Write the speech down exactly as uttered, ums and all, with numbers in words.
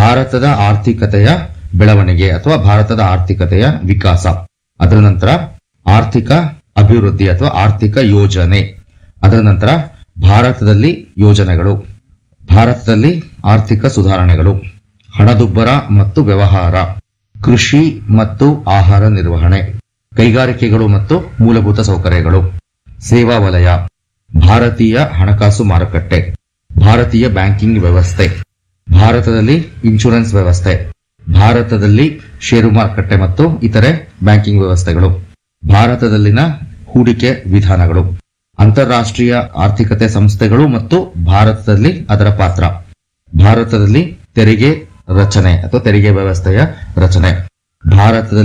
ಭಾರತದ ಆರ್ಥಿಕತೆಯ ಬೆಳವಣಿಗೆ ಅಥವಾ ಭಾರತದ ಆರ್ಥಿಕತೆಯ ವಿಕಾಸ. ಅದರ ನಂತರ ಆರ್ಥಿಕ ಅಭಿವೃದ್ಧಿ ಅಥವಾ ಆರ್ಥಿಕ ಯೋಜನೆ. ಅದರ ನಂತರ ಭಾರತದಲ್ಲಿ ಯೋಜನೆಗಳು, ಭಾರತದಲ್ಲಿ ಆರ್ಥಿಕ ಸುಧಾರಣೆಗಳು, ಹಣದುಬ್ಬರ ಮತ್ತು ವ್ಯವಹಾರ, ಕೃಷಿ ಮತ್ತು ಆಹಾರ ನಿರ್ವಹಣೆ, ಕೈಗಾರಿಕೆಗಳು ಮತ್ತು ಮೂಲಭೂತ ಸೌಕರ್ಯಗಳು, ಸೇವಾ ವಲಯ, ಭಾರತೀಯ ಹಣಕಾಸು ಮಾರುಕಟ್ಟೆ, ಭಾರತೀಯ ಬ್ಯಾಂಕಿಂಗ್ ವ್ಯವಸ್ಥೆ, ಭಾರತದಲ್ಲಿ ಇನ್ಶೂರೆನ್ಸ್ ವ್ಯವಸ್ಥೆ, ಭಾರತದಲ್ಲಿ ಷೇರು ಮಾರುಕಟ್ಟೆ ಮತ್ತು ಇತರೆ ಬ್ಯಾಂಕಿಂಗ್ ವ್ಯವಸ್ಥೆಗಳು, ಭಾರತದಲ್ಲಿನ ಹೂಡಿಕೆ ವಿಧಾನಗಳು, ಅಂತಾರಾಷ್ಟ್ರೀಯ ಆರ್ಥಿಕತೆ ಸಂಸ್ಥೆಗಳು ಮತ್ತು ಭಾರತದಲ್ಲಿ ಅದರ ಪಾತ್ರ, ಭಾರತದಲ್ಲಿ ತೆರಿಗೆ ರಚನೆ ಅಥವಾ ತೆರಿಗೆ ವ್ಯವಸ್ಥೆಯ ರಚನೆ, ಭಾರತದಲ್ಲಿ